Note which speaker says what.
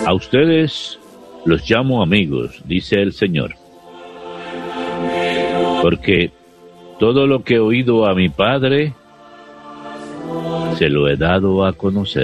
Speaker 1: A ustedes los llamo amigos, dice el Señor, porque todo lo que he oído a mi Padre se lo he dado a conocer.